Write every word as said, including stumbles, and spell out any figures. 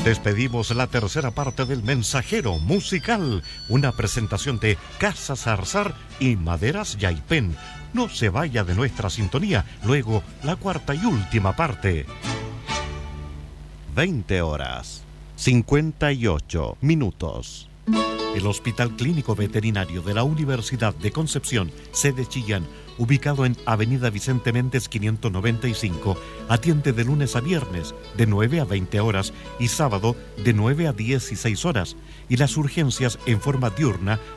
Despedimos la tercera parte del Mensajero Musical, una presentación de Casa Zarzar y Maderas Yaipén. No se vaya de nuestra sintonía, luego la cuarta y última parte. veinte horas, cincuenta y ocho minutos. El Hospital Clínico Veterinario de la Universidad de Concepción, sede Chillán, ubicado en Avenida Vicente Méndez quinientos noventa y cinco, atiende de lunes a viernes de nueve a veinte horas y sábado de nueve a dieciséis horas, y las urgencias en forma diurna